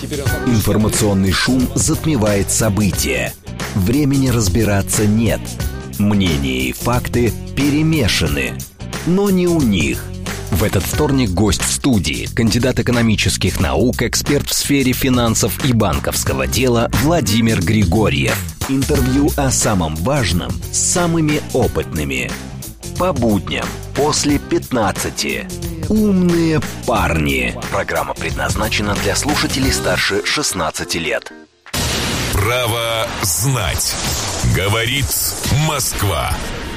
Информационный шум затмевает события. Времени разбираться нет. Мнения и факты перемешаны. Но не у них. В этот вторник гость в студии, кандидат экономических наук, эксперт в сфере финансов и банковского дела Владимир Григорьев. Интервью о самом важном с самыми опытными. По будням после 15. «Умные парни». Программа предназначена для слушателей старше 16 лет. Право знать. Говорит Москва.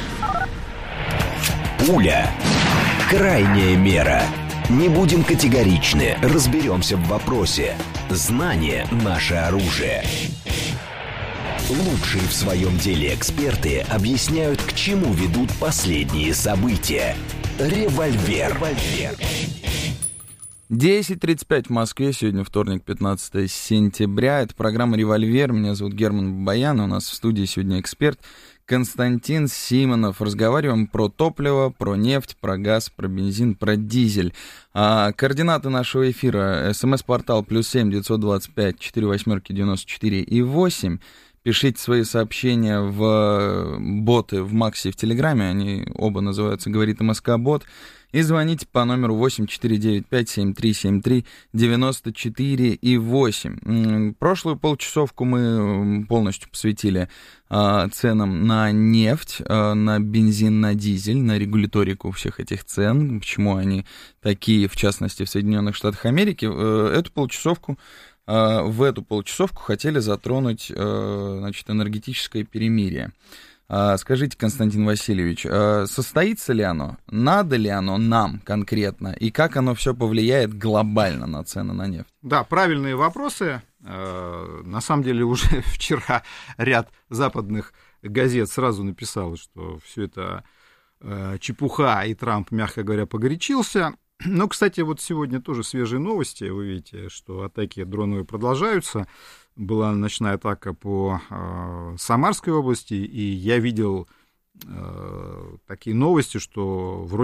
Пуля. Крайняя мера. Не будем категоричны, разберемся в вопросе. Знание – наше оружие. Лучшие в своем деле эксперты объясняют, к чему ведут последние события. Револьвер. 10:35 в Москве. Сегодня вторник, 15 сентября. Это программа «Револьвер». Меня зовут Герман Бабаян. У нас в студии сегодня эксперт Константин Симонов. Разговариваем про топливо, про нефть, про газ, про бензин, про дизель. Координаты нашего эфира. СМС-портал +7 925 48 94 и 8. Пишите свои сообщения в боты в Максе и в Телеграме. Они оба называются «Говорит МСК-бот». И звоните по номеру 8495-7373-94 и 8. Прошлую полчасовку мы полностью посвятили ценам на нефть, на бензин, на дизель, на регуляторику всех этих цен, почему они такие, в частности, в Соединенных Штатах Америки. В эту полчасовку хотели затронуть, значит, энергетическое перемирие. Скажите, Константин Васильевич, состоится ли оно, надо ли оно нам конкретно, и как оно все повлияет глобально на цены на нефть? Да, правильные вопросы. На самом деле уже вчера ряд западных газет сразу написал, что все это чепуха, и Трамп, мягко говоря, погорячился. Но, кстати, вот сегодня тоже свежие новости. Вы видите, что атаки дроновые продолжаются. Была ночная атака по Самарской области, и я видел такие новости, что вроде